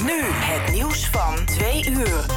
Nu het nieuws van 2 uur.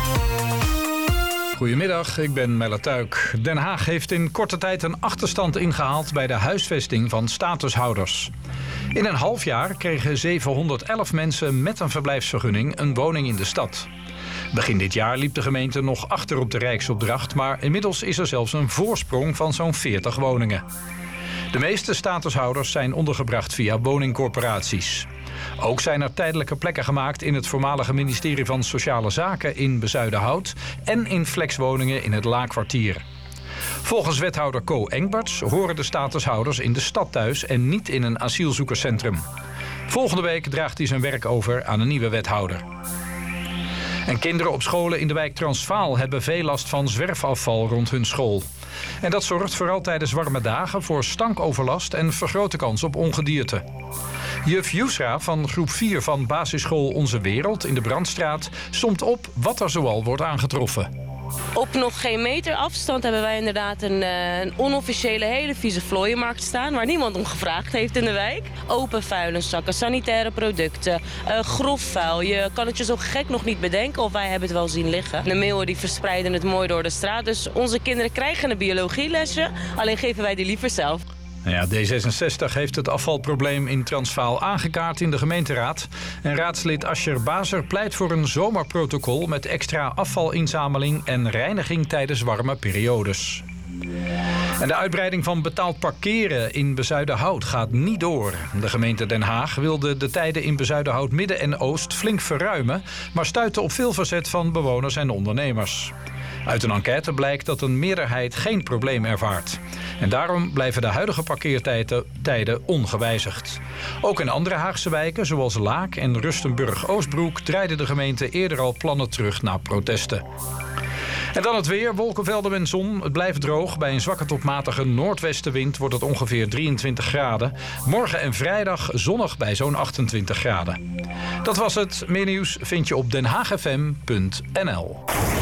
Goedemiddag, ik ben Melle Tuik. Den Haag heeft in korte tijd een achterstand ingehaald bij de huisvesting van statushouders. In een half jaar kregen 711 mensen met een verblijfsvergunning een woning in de stad. Begin dit jaar liep de gemeente nog achter op de Rijksopdracht, maar inmiddels is er zelfs een voorsprong van zo'n 40 woningen. De meeste statushouders zijn ondergebracht via woningcorporaties. Ook zijn er tijdelijke plekken gemaakt in het voormalige ministerie van Sociale Zaken in Bezuidenhout en in flexwoningen in het Laakkwartier. Volgens wethouder Co Engberts horen de statushouders in de stad thuis en niet in een asielzoekerscentrum. Volgende week draagt hij zijn werk over aan een nieuwe wethouder. En kinderen op scholen in de wijk Transvaal hebben veel last van zwerfafval rond hun school. En dat zorgt vooral tijdens warme dagen voor stankoverlast en vergrote kans op ongedierte. Juf Yusra van groep 4 van basisschool Onze Wereld in de Brandstraat somt op wat er zoal wordt aangetroffen. Op nog geen meter afstand hebben wij inderdaad een onofficiële hele vieze vlooienmarkt staan, waar niemand om gevraagd heeft in de wijk. Open vuilniszakken, sanitaire producten, grof vuil. Je kan het je zo gek nog niet bedenken of wij hebben het wel zien liggen. De meeuwen die verspreiden het mooi door de straat, dus onze kinderen krijgen een biologielesje, alleen geven wij die liever zelf. Ja, D66 heeft het afvalprobleem in Transvaal aangekaart in de gemeenteraad. En raadslid Ascher Bazer pleit voor een zomerprotocol met extra afvalinzameling en reiniging tijdens warme periodes. En de uitbreiding van betaald parkeren in Bezuidenhout gaat niet door. De gemeente Den Haag wilde de tijden in Bezuidenhout Midden en Oost flink verruimen, maar stuitte op veel verzet van bewoners en ondernemers. Uit een enquête blijkt dat een meerderheid geen probleem ervaart. En daarom blijven de huidige parkeertijden ongewijzigd. Ook in andere Haagse wijken, zoals Laak en Rustenburg-Oostbroek, draaide de gemeente eerder al plannen terug na protesten. En dan het weer, wolkenvelden en zon. Het blijft droog. Bij een zwakke tot matige noordwestenwind wordt het ongeveer 23 graden. Morgen en vrijdag zonnig bij zo'n 28 graden. Dat was het. Meer nieuws vind je op denhaagfm.nl.